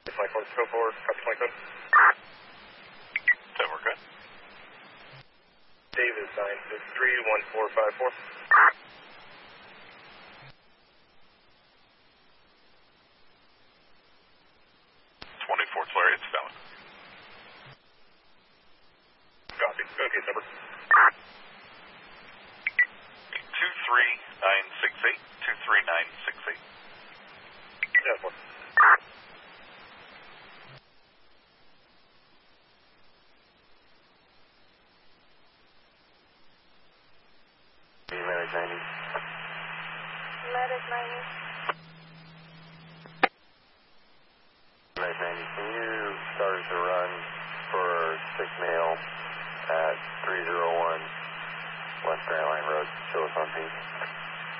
24, go forward, copy 27. 10, we're good. Davis 963-1454. 24 Larry, it's down. Copy. Okay, number. 23968. 23968. Yeah, one. Medic 90. Medic 90. Medic 90, can you start the run for 6 male at 301 West Grant Line Road? Show us on scene.